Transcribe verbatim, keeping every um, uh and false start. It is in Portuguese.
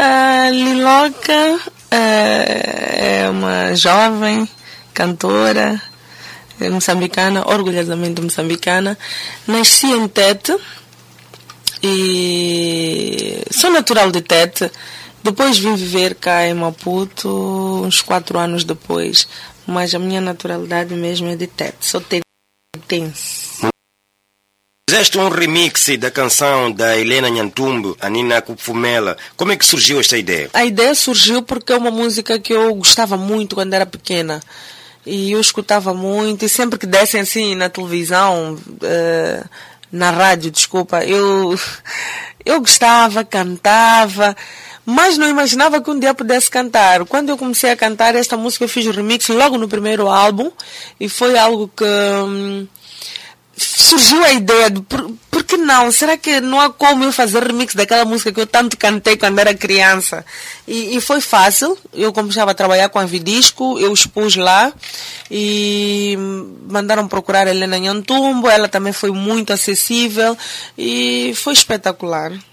A Liloca é uma jovem cantora moçambicana, orgulhosamente moçambicana. Nasci em Tete e sou natural de Tete. Depois vim viver cá em Maputo, uns quatro anos depois. Mas a minha naturalidade mesmo é de Tete. Sou tetense. Fizeste um remix da canção da Helena Nhantumbo, a Nina Kupfumela. Como é que surgiu esta ideia? A ideia surgiu porque é uma música que eu gostava muito quando era pequena. E eu escutava muito, e sempre que dessem assim na televisão, uh, na rádio, desculpa, eu, eu gostava, cantava, mas não imaginava que um dia pudesse cantar. Quando eu comecei a cantar esta música, eu fiz o remix logo no primeiro álbum, e foi algo que... Hum, surgiu a ideia de por, por que não? Será que não há como eu fazer remix daquela música que eu tanto cantei quando era criança? E, e foi fácil. Eu começava a trabalhar com a Vidisco, eu expus lá e mandaram procurar a Helena Nhantumbo. Ela também foi muito acessível e foi espetacular.